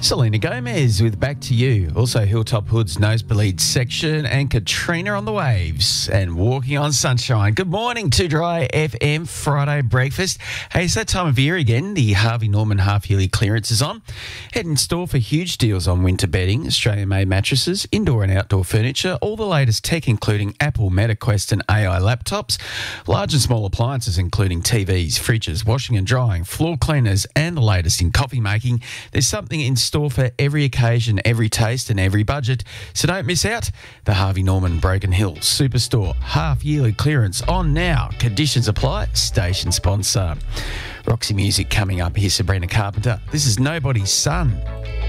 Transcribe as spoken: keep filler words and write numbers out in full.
Selena Gomez with Back to You. Also Hilltop Hood's Nosebleed section and Katrina on the Waves and Walking on Sunshine. Good morning to Dry F M Friday breakfast. Hey, it's that time of year again. The Harvey Norman half-yearly clearance is on. Head in store for huge deals on winter bedding, Australian-made mattresses, indoor and outdoor furniture, all the latest tech including Apple, MetaQuest and A I laptops, large and small appliances including T Vs, fridges, washing and drying, floor cleaners and the latest in coffee making. There's something in store for every occasion, every taste and every budget. So don't miss out. The Harvey Norman Broken Hill Superstore half-yearly clearance on now. Conditions apply. Station sponsor. Roxy Music coming up. Here's Sabrina Carpenter. This is Nobody's Son.